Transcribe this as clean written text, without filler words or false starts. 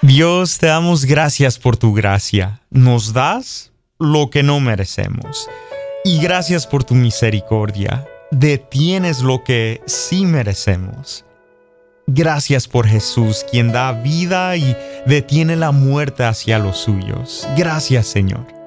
Dios, te damos gracias por tu gracia. Nos das lo que no merecemos. Y gracias por tu misericordia. Detienes lo que sí merecemos. Gracias por Jesús, quien da vida y detiene la muerte hacia los suyos. Gracias, Señor.